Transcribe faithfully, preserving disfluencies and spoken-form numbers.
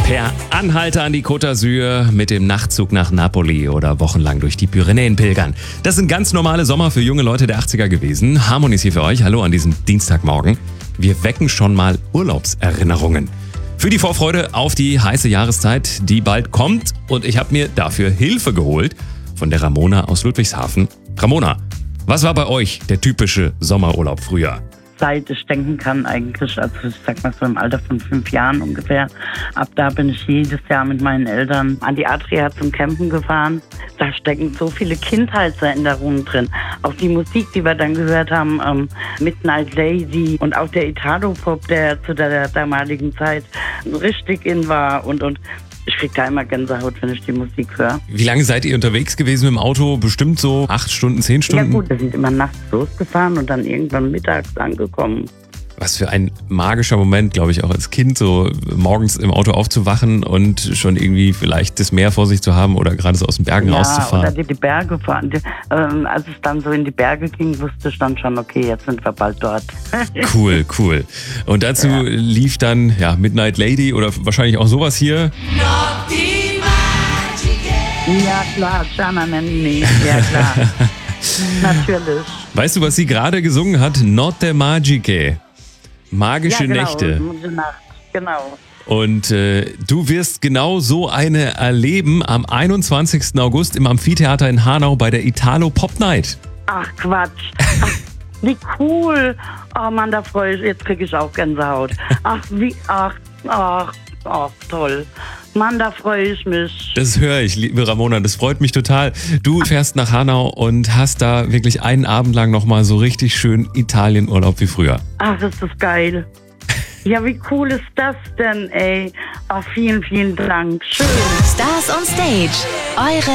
Per Anhalter an die Côte d'Azur, mit dem Nachtzug nach Napoli oder wochenlang durch die Pyrenäen pilgern. Das sind ganz normale Sommer für junge Leute der achtziger gewesen. Harmony ist hier für euch. Hallo an diesem Dienstagmorgen. Wir wecken schon mal Urlaubserinnerungen. Für die Vorfreude auf die heiße Jahreszeit, die bald kommt. Und ich habe mir dafür Hilfe geholt von der Ramona aus Ludwigshafen. Ramona, was war bei euch der typische Sommerurlaub früher? Seit ich denken kann eigentlich, also ich sag mal so im Alter von fünf Jahren ungefähr. Ab da bin ich jedes Jahr mit meinen Eltern an die Adria zum Campen gefahren. Da stecken so viele Kindheitserinnerungen drin. Auch die Musik, die wir dann gehört haben, ähm, Midnight Lady und auch der Italo-Pop, der zu der damaligen Zeit richtig in war und und. Ich krieg da immer Gänsehaut, wenn ich die Musik höre. Wie lange seid ihr unterwegs gewesen mit dem Auto? Bestimmt so acht Stunden, zehn Stunden? Ja gut, wir sind immer nachts losgefahren und dann irgendwann mittags angekommen. Was für ein magischer Moment, glaube ich, auch als Kind, so morgens im Auto aufzuwachen und schon irgendwie vielleicht das Meer vor sich zu haben oder gerade so aus den Bergen ja, rauszufahren. Ja, oder die, die Berge fahren. Die, ähm, als es dann so in die Berge ging, wusste ich dann schon, okay, jetzt sind wir bald dort. Cool, cool. Und dazu ja. lief dann ja, Midnight Lady oder wahrscheinlich auch sowas hier. Ja klar, Jana Nenni, ja klar. Natürlich. Weißt du, was sie gerade gesungen hat? Notte Magiche. Magische ja, genau. Nächte. Nacht, genau. Und äh, du wirst genau so eine erleben am einundzwanzigsten August im Amphitheater in Hanau bei der Italo Pop Night. Ach Quatsch. Ach, wie cool. Oh Mann, da freue ich mich. Jetzt kriege ich auch Gänsehaut. Ach, wie, ach, ach, ach, toll. Mann, da freue ich mich. Das höre ich, liebe Ramona, das freut mich total. Du fährst nach Hanau und hast da wirklich einen Abend lang nochmal so richtig schön Italienurlaub wie früher. Ach, ist das geil. Ja, wie cool ist das denn, ey? Ach, vielen, vielen Dank. Schön. Stars on Stage. Eure